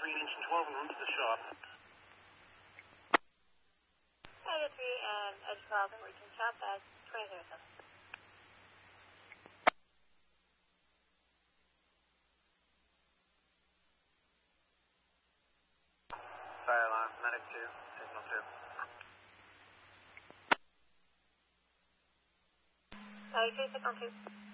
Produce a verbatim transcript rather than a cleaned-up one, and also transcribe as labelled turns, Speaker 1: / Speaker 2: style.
Speaker 1: three inch and twelve en route to the shop.
Speaker 2: Area three and Edge Carlton, reaching shop at twenty zero seven.
Speaker 3: Fire alarm, medic two, signal two.
Speaker 2: Area three, signal two.